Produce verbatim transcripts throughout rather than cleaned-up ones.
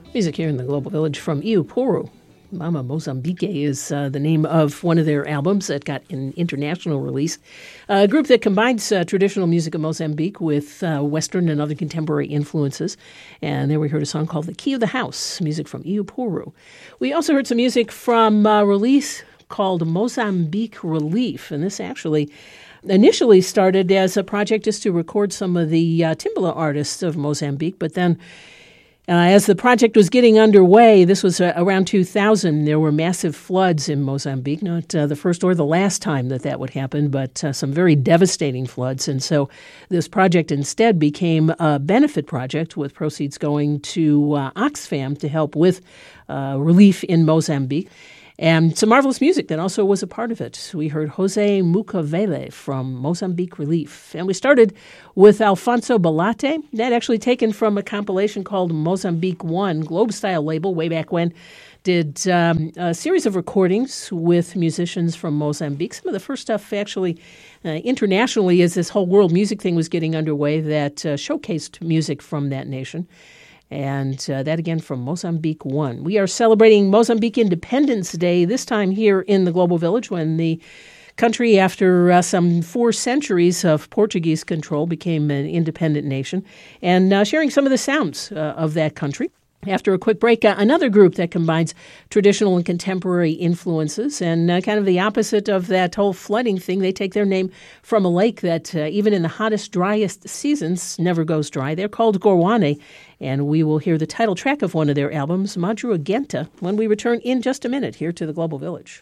Music here in the Global Village from Iupuru. Mama Mozambique is uh, the name of one of their albums that got an international release. Uh, a group that combines uh, traditional music of Mozambique with uh, Western and other contemporary influences. And there we heard a song called The Key of the House, music from Iupuru. We also heard some music from a release called Mozambique Relief. And this actually initially started as a project just to record some of the uh, Timbala artists of Mozambique, but then Uh, as the project was getting underway, this was uh, around two thousand, there were massive floods in Mozambique. Not uh, the first or the last time that that would happen, but uh, some very devastating floods. And so this project instead became a benefit project with proceeds going to uh, Oxfam to help with uh, relief in Mozambique. And some marvelous music that also was a part of it. We heard Jose Mucavele from Mozambique Relief. And we started with Alfonso Balate. That actually taken from a compilation called Mozambique One, Globe-style label way back when. Did um, a series of recordings with musicians from Mozambique. Some of the first stuff actually uh, internationally as this whole world music thing was getting underway that uh, showcased music from that nation. And uh, that again from Mozambique One. We are celebrating Mozambique Independence Day, this time here in the Global Village, when the country, after uh, some four centuries of Portuguese control, became an independent nation, and uh, sharing some of the sounds uh, of that country. After a quick break, uh, another group that combines traditional and contemporary influences, and uh, kind of the opposite of that whole flooding thing. They take their name from a lake that uh, even in the hottest, driest seasons never goes dry. They're called Gorwane, and we will hear the title track of one of their albums, Madrua Genta, when we return in just a minute here to the Global Village.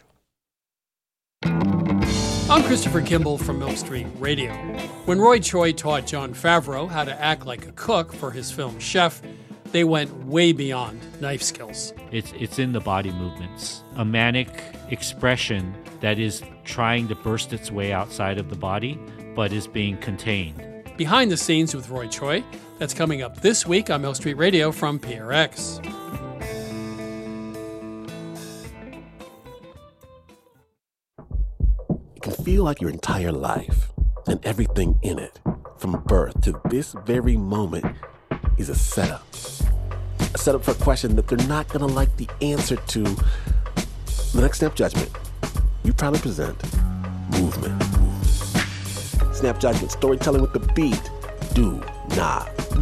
I'm Christopher Kimball from Milk Street Radio. When Roy Choi taught Jon Favreau how to act like a cook for his film Chef, they went way beyond knife skills. It's it's in the body movements. A manic expression that is trying to burst its way outside of the body, but is being contained. Behind the Scenes with Roy Choi, that's coming up this week on Milk Street Radio from P R X. It can feel like your entire life and everything in it, from birth to this very moment, is a setup. A setup for a question that they're not going to like the answer to. The next Snap Judgment, we proudly present Movement. Snap Judgment, storytelling with the beat. Do not